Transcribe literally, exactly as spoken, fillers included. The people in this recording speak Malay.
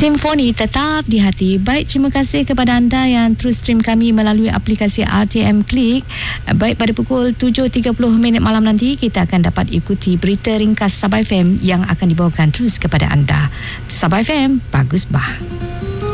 Simfoni tetap di hati. Baik, terima kasih kepada anda yang terus stream kami melalui aplikasi R T M Klik. Baik, pada pukul tujuh tiga puluh minit malam nanti kita akan dapat ikuti berita ringkas Sabah F M yang akan dibawakan terus kepada anda. Sabah F M, bagus bah.